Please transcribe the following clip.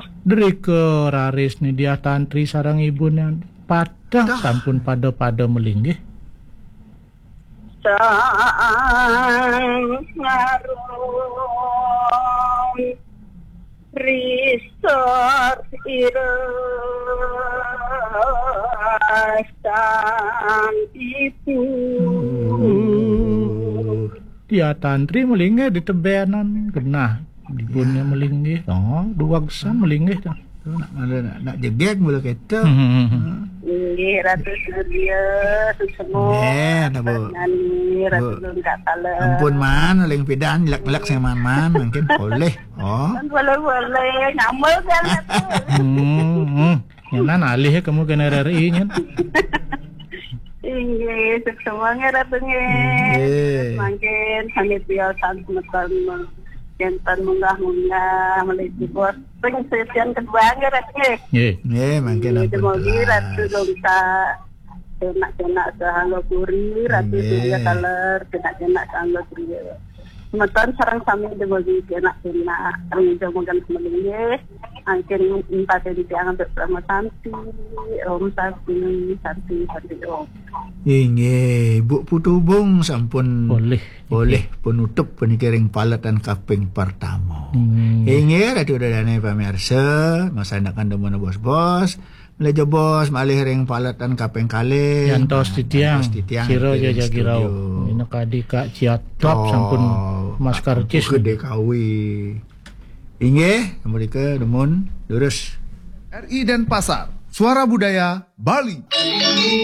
Dari ke raris nih dia tantri sarang ibunya pada sampun pada melinggih. Sang ngarum risor irasang ibu. Dia tantri melinggih di tebenan genah ibunya melinggih. Oh, dua gesan melinggih dah. Nak jegek mula kereta. Nggih Ratu Surya semua. Nak bu. Nani Ratu Lungkak Pala. Ampun man, leng pidan lak sama man mungkin boleh. Oh. Boleh ngamal kan Ratu. Yang alih kamu kena RRI nya. Nggih, semuanya Ratu nggih. Mungkin panitia santunan jantan munggah meliti bos sesian kedua ngerti mungkin itu mau Ratu Lungkak cenak sehangga puri Ratu Surya kaler cenak sehangga puri meton sarang sami de bagi cenak kami jamukan semelingnya angkin empat di tiangan bersama Santi Om Santi Om Inge Bu Putubung sampun boleh penutup penikiring palat dan kaping pertama. Inge Ratu Dadane pamirsa masanakan demen bos-bos melejo bos malih ring palat dan kaping kali yantos titiang siro jaja girau ini kadi kak ciatop sampun mas karcis gede kawi Inge mereka demun lurus RI dan Pasar Suara Budaya Bali.